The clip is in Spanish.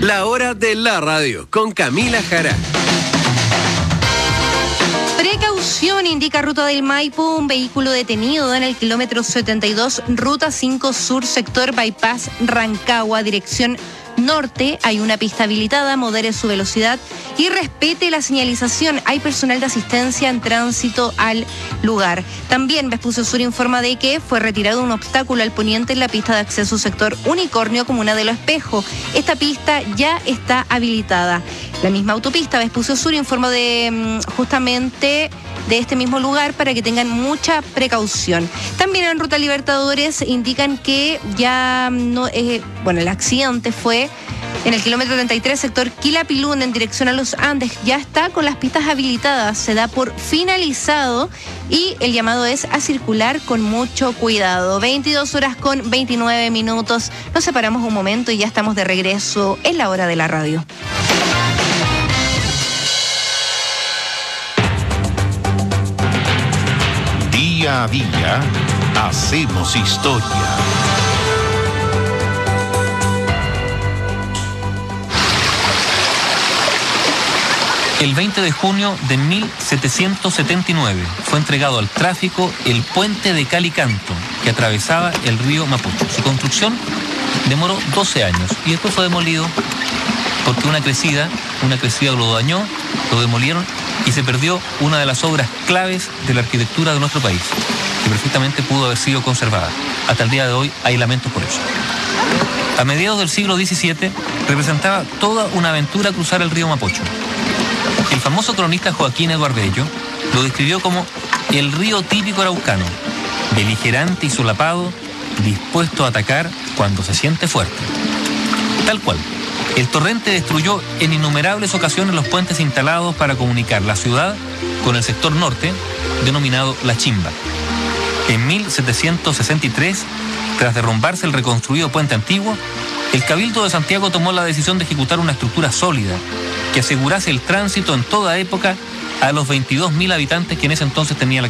La hora de la radio con Camila Jara. Precaución, indica Ruta del Maipo, un vehículo detenido en el kilómetro 72, Ruta 5 Sur, sector Bypass Rancagua, dirección norte. Hay una pista habilitada, modere su velocidad y respete la señalización. Hay personal de asistencia en tránsito al lugar. También Vespucio Sur informa de que fue retirado un obstáculo al poniente en la pista de acceso sector Unicornio, comuna de Los Espejos. Esta pista ya está habilitada. La misma autopista Vespucio Sur informó de justamente de este mismo lugar para que tengan mucha precaución. También en Ruta Libertadores indican que ya no, el accidente fue en el kilómetro 33, sector Quilapilún, en dirección a los Andes. Ya está con las pistas habilitadas, se da por finalizado y el llamado es a circular con mucho cuidado. 22:29. Nos separamos un momento y ya estamos de regreso en la hora de la radio. Día a día, hacemos historia. El 20 de junio de 1779 fue entregado al tráfico el puente de Cal y Canto, que atravesaba el río Mapocho. Su construcción demoró 12 años y después fue demolido porque una crecida lo dañó, lo demolieron y se perdió una de las obras claves de la arquitectura de nuestro país, que perfectamente pudo haber sido conservada. Hasta el día de hoy hay lamentos por eso. A mediados del siglo XVII representaba toda una aventura cruzar el río Mapocho. El famoso cronista Joaquín Eduardo Bello lo describió como el río típico araucano, beligerante y solapado, dispuesto a atacar cuando se siente fuerte. Tal cual. El torrente destruyó en innumerables ocasiones los puentes instalados para comunicar la ciudad con el sector norte, denominado La Chimba. En 1763, tras derrumbarse el reconstruido puente antiguo, el Cabildo de Santiago tomó la decisión de ejecutar una estructura sólida que asegurase el tránsito en toda época a los 22.000 habitantes que en ese entonces tenía la